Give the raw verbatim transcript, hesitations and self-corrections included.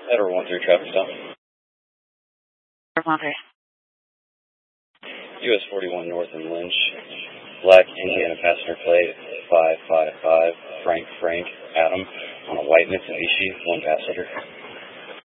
Edward one three traffic stop. one three. U S forty-one North and Lynch. Black Indiana passenger plate five five five Frank Frank Adam on a white Mitsubishi, one passenger.